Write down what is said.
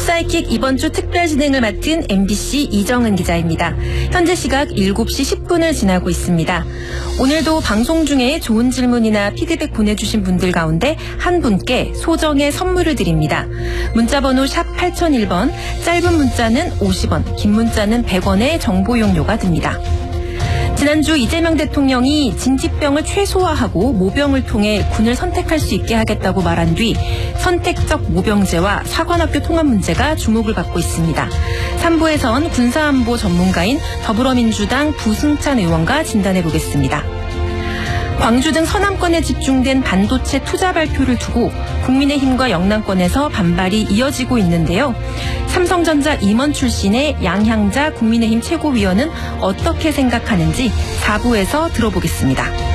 뉴스사이킥 이번 주 특별 진행을 맡은 MBC 이정은 기자입니다. 현재 시각 7시 10분을 지나고 있습니다. 오늘도 방송 중에 좋은 질문이나 피드백 보내주신 분들 가운데 한 분께 소정의 선물을 드립니다. 문자번호 샵 8001번, 짧은 문자는 50원, 긴 문자는 100원의 정보 용료가 듭니다. 지난주 이재명 대통령이 진지병을 최소화하고 모병을 통해 군을 선택할 수 있게 하겠다고 말한 뒤 선택적 모병제와 사관학교 통합 문제가 주목을 받고 있습니다. 3부에선 군사안보 전문가인 더불어민주당 부승찬 의원과 진단해보겠습니다. 광주 등 서남권에 집중된 반도체 투자 발표를 두고 국민의힘과 영남권에서 반발이 이어지고 있는데요. 삼성전자 임원 출신의 양향자 국민의힘 최고위원은 어떻게 생각하는지 4부에서 들어보겠습니다.